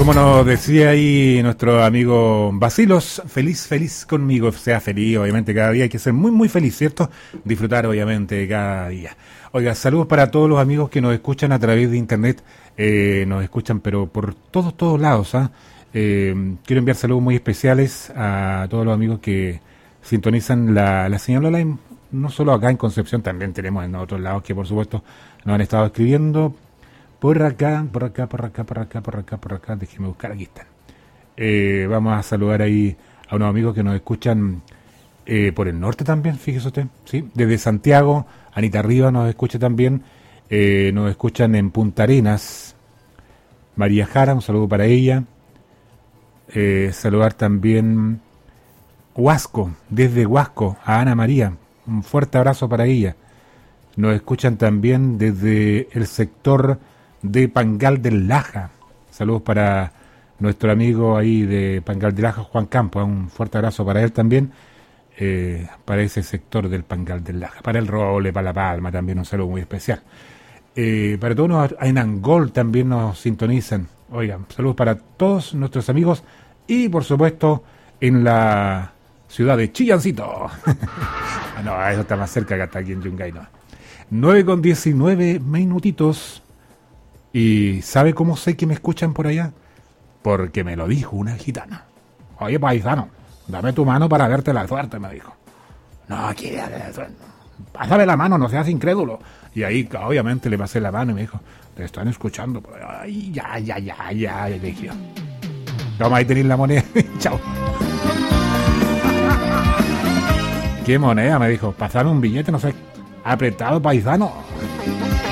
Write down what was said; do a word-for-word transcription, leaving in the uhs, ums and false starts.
como nos decía ahí nuestro amigo Basilos, feliz, feliz conmigo, sea feliz, obviamente cada día hay que ser muy, muy feliz, ¿cierto? Disfrutar, obviamente, cada día. Oiga, saludos para todos los amigos que nos escuchan a través de internet, eh, nos escuchan, pero por todos, todos lados, ¿ah? Eh, quiero enviar saludos muy especiales a todos los amigos que sintonizan la, la señal online, no solo acá en Concepción, también tenemos en otros lados que por supuesto nos han estado escribiendo. Por acá, por acá, por acá, por acá, por acá, por acá, déjeme buscar, aquí están. Eh, vamos a saludar ahí a unos amigos que nos escuchan eh, por el norte también, fíjese usted, ¿sí? Desde Santiago, Anita Rivas nos escucha también, eh, nos escuchan en Punta Arenas, María Jara, un saludo para ella. Eh, saludar también Huasco, desde Huasco, a Ana María, un fuerte abrazo para ella. Nos escuchan también desde el sector de Pangal del Laja. Saludos para nuestro amigo ahí de Pangal del Laja, Juan Campos. Un fuerte abrazo para él también, eh, para ese sector del Pangal del Laja. Para el Roble, para La Palma también un saludo muy especial. Eh, para todos nos, en Angol también nos sintonizan. Oigan, saludos para todos nuestros amigos y por supuesto en la ciudad de Chillancito. No, eso está más cerca que hasta aquí en Yungay, no. nueve con diecinueve minutitos. ¿Y sabe cómo sé que me escuchan por allá? Porque me lo dijo una gitana. Oye, paisano, dame tu mano para verte la suerte, me dijo. No, quiere pásame la mano, no seas incrédulo. Y ahí, obviamente, le pasé la mano y me dijo, te están escuchando. Ay, ya, ya, ya, ya, ya, dije. Toma, ahí tenéis la moneda. Chao. ¿Qué moneda? Me dijo, pasame un billete, no sé, apretado, paisano.